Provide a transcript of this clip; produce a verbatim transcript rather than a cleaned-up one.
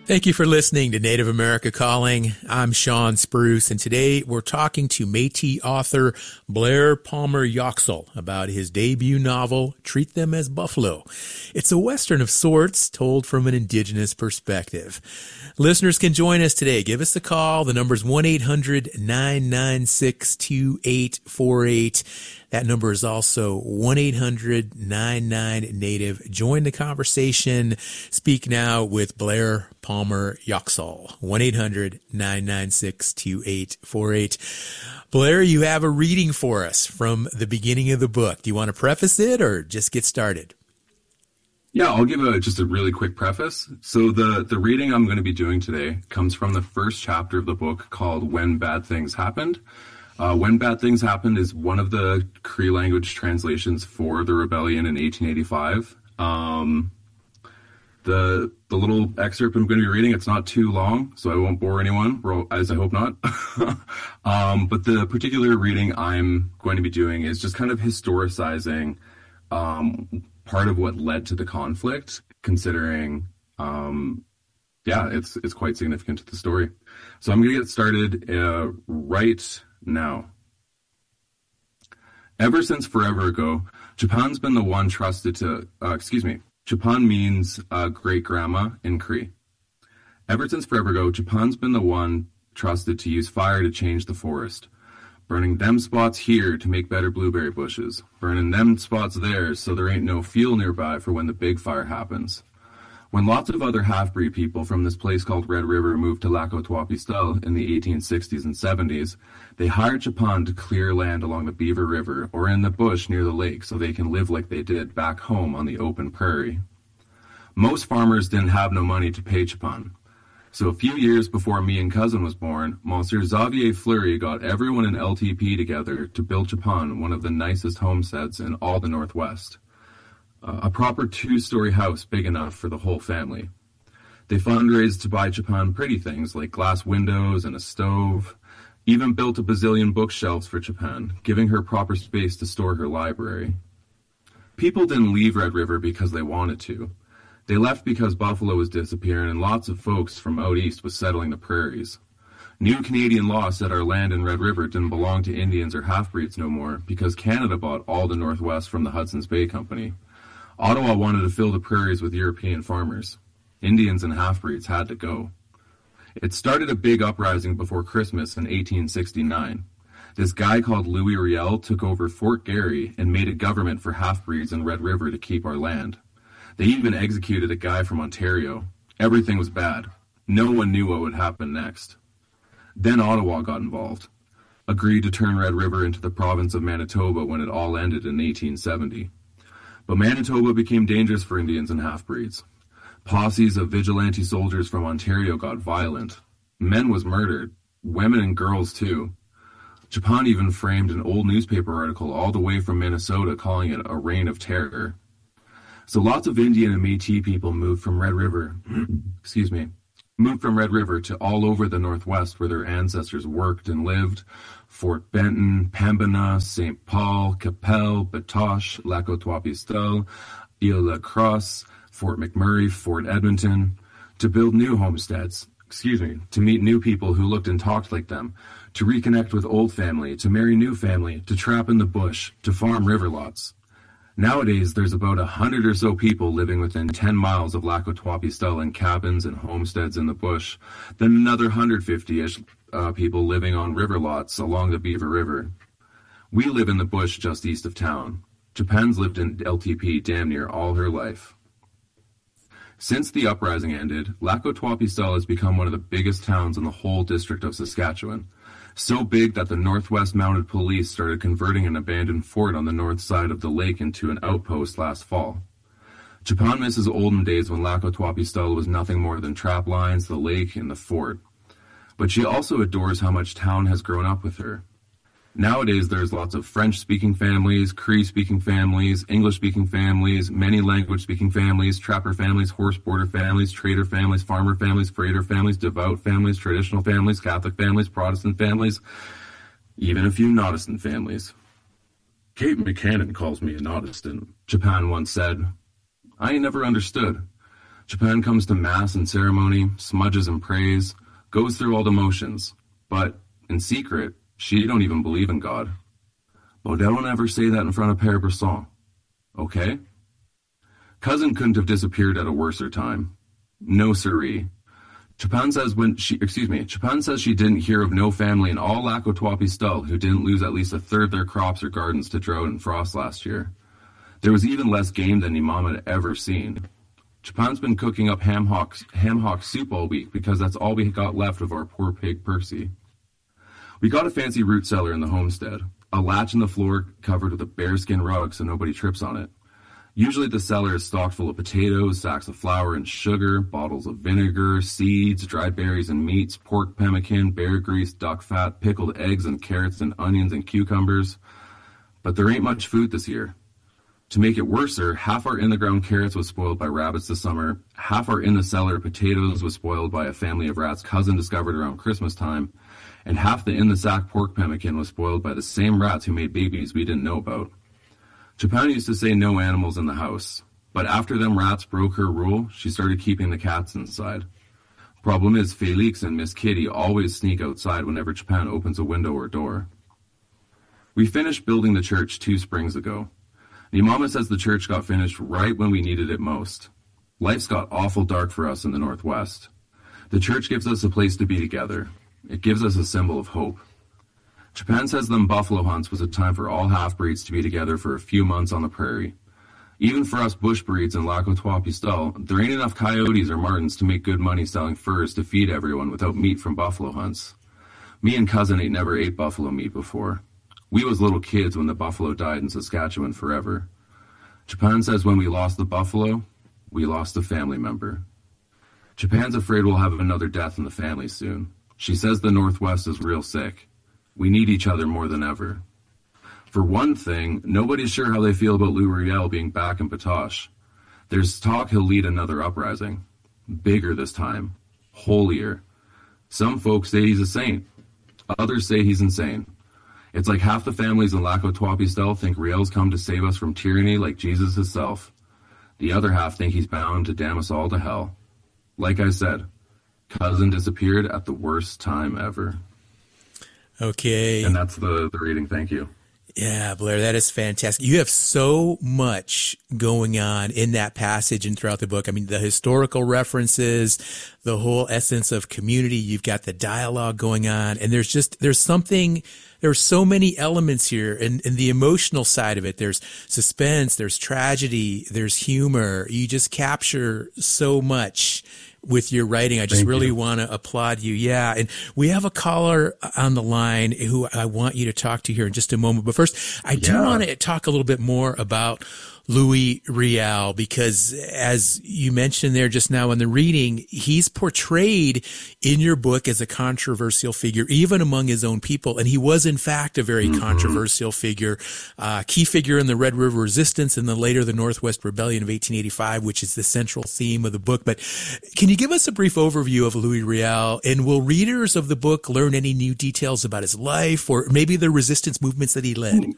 Thank you for listening to Native America Calling. I'm Sean Spruce, and today we're talking to Métis author Blair Palmer Yoxall about his debut novel, Treat Them as Buffalo. It's a Western of sorts, told from an Indigenous perspective. Listeners can join us today. Give us a call. The number's one eight hundred nine nine six two eight four eight. That number is also one eight hundred nine nine Native. Join the conversation. Speak now with Blair Palmer Yoxall. one eight hundred nine nine six two eight four eight. Blair, you have a reading for us from the beginning of the book. Do you want to preface it or just get started? Yeah, I'll give a, just a really quick preface. So the, the reading I'm going to be doing today comes from the first chapter of the book called When Bad Things Happened. Uh, When Bad Things Happened is one of the Cree language translations for the rebellion in eighteen eighty-five. Um, the the little excerpt I'm going to be reading, it's not too long, so I won't bore anyone, as I hope not. um, but the particular reading I'm going to be doing is just kind of historicizing um, part of what led to the conflict, considering, um, yeah, it's it's quite significant to the story. So I'm going to get started uh, right now. Ever since forever ago, Japan's been the one trusted to, uh, excuse me, Japan means uh, great-grandma in Cree. Ever since forever ago, Japan's been the one trusted to use fire to change the forest, burning them spots here to make better blueberry bushes, burning them spots there so there ain't no fuel nearby for when the big fire happens. When lots of other half-breed people from this place called Red River moved to Lac Otoapistel in the eighteen sixties and seventies, they hired Japan to clear land along the Beaver River or in the bush near the lake so they can live like they did back home on the open prairie. Most farmers didn't have no money to pay Japan. So a few years before me and cousin was born, Monsieur Xavier Fleury got everyone in L T P together to build Japan one of the nicest homesteads in all the Northwest. Uh, a proper two-story house big enough for the whole family. They fundraised to buy Japan pretty things like glass windows and a stove, even built a bazillion bookshelves for Japan, giving her proper space to store her library. People didn't leave Red River because they wanted to. They left because buffalo was disappearing and lots of folks from out east was settling the prairies. New Canadian law said our land in Red River didn't belong to Indians or half-breeds no more because Canada bought all the Northwest from the Hudson's Bay Company. Ottawa wanted to fill the prairies with European farmers. Indians and half-breeds had to go. It started a big uprising before Christmas in eighteen sixty-nine. This guy called Louis Riel took over Fort Garry and made a government for half-breeds in Red River to keep our land. They even executed a guy from Ontario. Everything was bad. No one knew what would happen next. Then Ottawa got involved, agreed to turn Red River into the province of Manitoba when it all ended in eighteen seventy. But Manitoba became dangerous for Indians and half-breeds. Posses of vigilante soldiers from Ontario got violent. Men was murdered, women and girls too. Japan even framed an old newspaper article all the way from Minnesota calling it a reign of terror. So lots of Indian and Métis people moved from Red River, excuse me, moved from Red River to all over the Northwest where their ancestors worked and lived. Fort Benton, Pembina, Saint Paul, Qu'Appelle, Batoche, Lac Otoapistel, Ile La Crosse, Fort McMurray, Fort Edmonton, to build new homesteads, excuse me, to meet new people who looked and talked like them, to reconnect with old family, to marry new family, to trap in the bush, to farm river lots. Nowadays, there's about a hundred or so people living within ten miles of Lac Otoapistel in cabins and homesteads in the bush, then another one hundred fifty-ish uh, people living on river lots along the Beaver River. We live in the bush just east of town. Japan's lived in L T P damn near all her life. Since the uprising ended, Lac Otoapistel has become one of the biggest towns in the whole district of Saskatchewan. So big that the Northwest Mounted Police started converting an abandoned fort on the north side of the lake into an outpost last fall. Japan misses olden days when Lac Otoapistel was nothing more than trap lines, the lake, and the fort. But she also adores how much town has grown up with her. Nowadays, there's lots of French-speaking families, Cree-speaking families, English-speaking families, many language-speaking families, trapper families, horse-boarder families, trader families, farmer families, freighter families, devout families, traditional families, Catholic families, Protestant families, even a few Nodistan families. Kate McCannon calls me a Nodistan, Japan once said. I ain't never understood. Chapin comes to mass and ceremony, smudges and prays, goes through all the motions, but in secret, she don't even believe in God. Baudel will never say that in front of Père Brisson. Okay? Cousin couldn't have disappeared at a worser time. No siree. Chapin says when she, excuse me, Chapin says she didn't hear of no family in all Lac Trois Pistoles who didn't lose at least a third their crops or gardens to drought and frost last year. There was even less game than Imam had ever seen. Chapin's been cooking up ham hock, ham hock soup all week because that's all we got left of our poor pig Percy. We got a fancy root cellar in the homestead, a latch in the floor covered with a bearskin rug so nobody trips on it. Usually the cellar is stocked full of potatoes, sacks of flour and sugar, bottles of vinegar, seeds, dried berries and meats, pork pemmican, bear grease, duck fat, pickled eggs and carrots and onions and cucumbers. But there ain't much food this year. To make it worser, half our in-the-ground carrots was spoiled by rabbits this summer, half our in-the-cellar potatoes was spoiled by a family of rats cousin discovered around Christmas time, and half the in-the-sack pork pemmican was spoiled by the same rats who made babies we didn't know about. Chapin used to say no animals in the house, but after them rats broke her rule, she started keeping the cats inside. Problem is, Felix and Miss Kitty always sneak outside whenever Chapin opens a window or door. We finished building the church two springs ago. The Imama says the church got finished right when we needed it most. Life's got awful dark for us in the Northwest. The church gives us a place to be together. It gives us a symbol of hope. Chapin says them buffalo hunts was a time for all half-breeds to be together for a few months on the prairie. Even for us bush breeds in Lac Trois Pistoles, there ain't enough coyotes or martens to make good money selling furs to feed everyone without meat from buffalo hunts. Me and cousin ain't never ate buffalo meat before. We was little kids when the buffalo died in Saskatchewan forever. Chapin says when we lost the buffalo, we lost a family member. Chapin's afraid we'll have another death in the family soon. She says the Northwest is real sick. We need each other more than ever. For one thing, nobody's sure how they feel about Louis Riel being back in Patoche. There's talk he'll lead another uprising. Bigger this time. Holier. Some folks say he's a saint. Others say he's insane. It's like half the families in Lac Trois Pistoles think Riel's come to save us from tyranny like Jesus himself. The other half think he's bound to damn us all to hell. Like I said, cousin disappeared at the worst time ever. Okay. And that's the, the reading. Thank you. Yeah, Blair, that is fantastic. You have so much going on in that passage and throughout the book. I mean, the historical references, the whole essence of community. You've got the dialogue going on, and there's just, there's something, there are so many elements here, and, and the emotional side of it. There's suspense, there's tragedy, there's humor. You just capture so much with your writing. I just Thank really you. want to applaud you. Yeah. And we have a caller on the line who I want you to talk to here in just a moment. But first, I do Yeah. want to talk a little bit more about Louis Riel, because as you mentioned there just now in the reading, he's portrayed in your book as a controversial figure, even among his own people. And he was, in fact, a very mm-hmm. controversial figure, uh, key figure in the Red River Resistance and then later the Northwest Rebellion of eighteen eighty-five, which is the central theme of the book. But can you give us a brief overview of Louis Riel? And will readers of the book learn any new details about his life or maybe the resistance movements that he led?